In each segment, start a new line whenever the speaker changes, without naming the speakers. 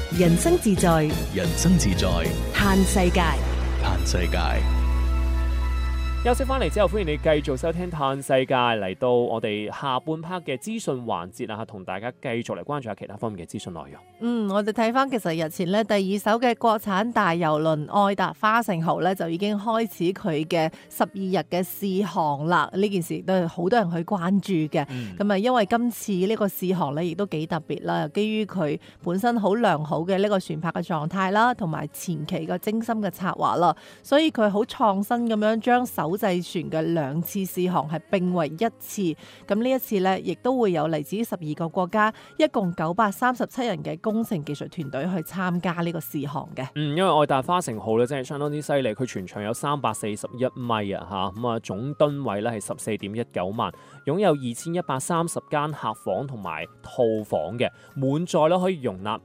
人生自在，
人生自在，
嘆世界。
嘆世界。
休息翻嚟之後，歡迎你繼續收聽《嘆世界》，嚟到我哋下半 part 嘅資訊環節啊，同大家繼續嚟關注下其他方面嘅資訊內容。
我哋睇翻其實日前咧第二艘嘅國產大郵輪愛達花城號咧就已經開始佢嘅12日嘅試航啦。呢件事亦都係好多人去關注嘅。咁因為今次呢個試航咧亦都幾特別啦，基於佢本身好良好嘅呢個船舶嘅狀態啦，同埋前期嘅精心嘅策劃啦，所以佢好創新咁樣將首製船嘅2次試航係併為1次。咁呢一次咧亦都會有嚟自12個國家，一共937人嘅工程技術團隊去參加呢個試航嘅。
因為愛達花城號咧真係相當之犀利，佢全長有341米啊，總噸位咧係14.19萬，擁有2130間客房同埋套房嘅，滿載咧可以容納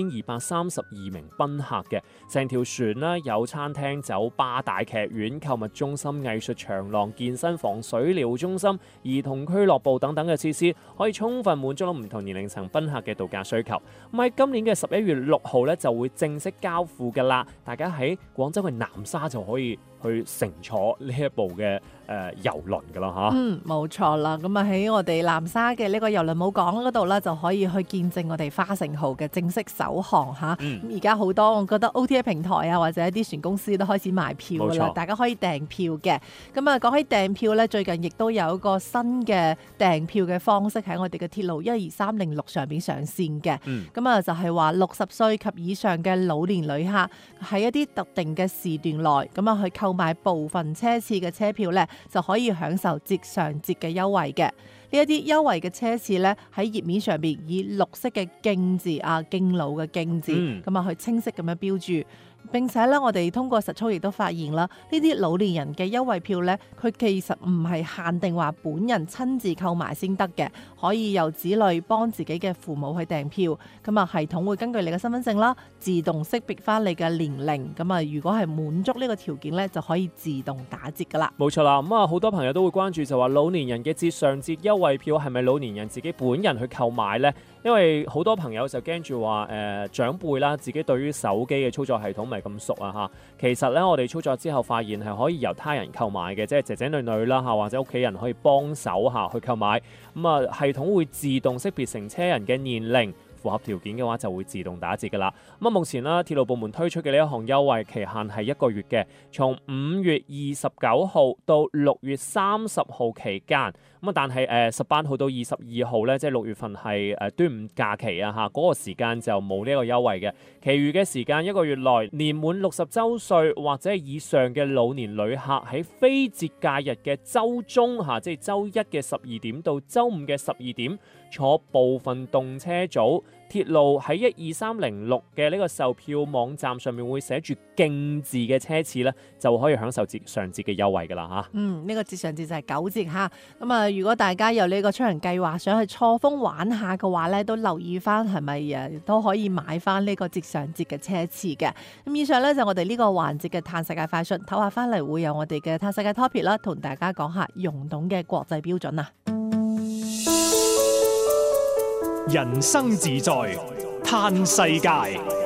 5232名賓客嘅。成條船咧有餐廳、酒吧、大劇院、購物中心、藝術長廊、健身房、水療中心、兒童俱樂部等等嘅設施，可以充分滿足到唔同年齡層賓客嘅度假需求。咁喺今年嘅11月6號咧就會正式交付㗎啦，大家喺廣州嘅南沙就可以去乘坐呢一部嘅郵輪㗎啦嚇。
冇錯啦。咁喺我哋南沙嘅呢個郵輪母港嗰度咧，就可以去見證我哋花城號嘅正式首航嚇。咁而家好多我覺得 OTA 平台啊，或者一啲船公司都開始賣票㗎啦，大家可以訂票嘅。咁講起訂票咧，最近亦都有一個新嘅訂票嘅方式喺我哋嘅鐵路12306上邊上線嘅。就係話60歲及以上嘅老年旅客喺一啲特定嘅時段內，去購買部分車次嘅車票咧，就可以享受節上節嘅優惠嘅。呢一啲優惠嘅車次咧，喺頁面上邊以綠色嘅敬字敬老嘅敬字，去清晰咁樣標注。並且咧，我哋通過實操亦都發現啦，呢啲老年人嘅優惠票咧，佢其實唔係限定話本人親自購買先得嘅，可以由子女幫自己嘅父母去訂票。系統會根據你嘅身份證啦，自動識別翻你嘅年齡。如果係滿足呢個條件咧，就可以自動打折噶啦。
冇錯啦。好多朋友都會關注就話老年人嘅節上節優惠票係咪老年人自己本人去購買呢？因為好多朋友就驚住話長輩啦，自己對於手機嘅操作系統唔係咁熟啊嚇。其實咧，我哋操作之後發現係可以由他人購買嘅，即係姐姐女女啦嚇，或者屋企人可以幫手去購買。系統會自動識別乘車人嘅年齡，符合條件嘅話就會自動打折㗎啦。目前啦，鐵路部門推出嘅呢一項優惠期限係1個月嘅，從5月29號到6月30號期間。但係18號到22號咧，即係6月份係端午假期啊嚇，嗰個時間就冇呢個優惠嘅。其餘嘅時間1個月內，年滿60週歲或者以上嘅老年旅客喺非節假日嘅週中嚇，即係週一嘅12點到週五嘅12點，坐部分動車組鐵路喺12306嘅呢個售票網站上面會寫住敬字嘅車次咧，就可以享受節上節嘅優惠㗎啦嚇。
呢個節上節就係9折嚇。如果大家有呢個出行計劃，想去錯峰玩下嘅話咧，都留意翻係咪都可以買翻呢個節上節嘅車次嘅。咁以上咧就我哋呢個環節嘅嘆世界快訊，唞下翻嚟會有我哋嘅嘆世界 topic 啦，同大家講下溶洞嘅國際標準啊。
人生自在嘆世界。